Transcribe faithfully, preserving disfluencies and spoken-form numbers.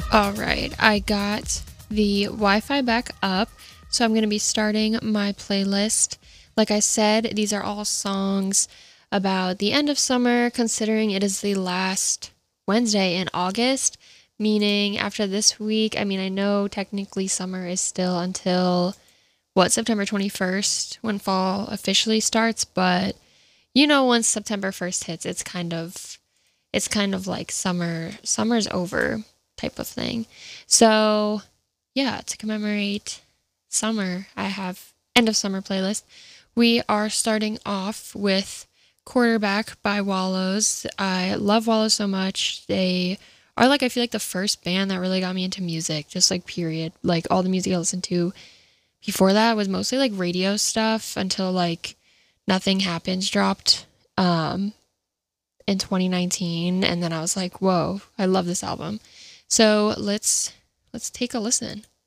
All right, I got the Wi-Fi back up, so I'm going to be starting my playlist. Like I said, these are all songs about the end of summer, considering it is the last Wednesday in August, meaning after this week, I mean, I know technically summer is still until, what, September twenty-first, when fall officially starts, but you know, once September first hits, it's kind of it's kind of like summer summer's over type of thing. So, yeah, to commemorate summer, I have end of summer playlist. We are starting off with Quarterback by Wallows. I love Wallows so much. They are like I feel like the first band that really got me into music, just like period. Like all the music I listened to before that was mostly like radio stuff until like Nothing Happens dropped um in twenty nineteen, and then I was like, whoa, I love this album. So let's let's take a listen.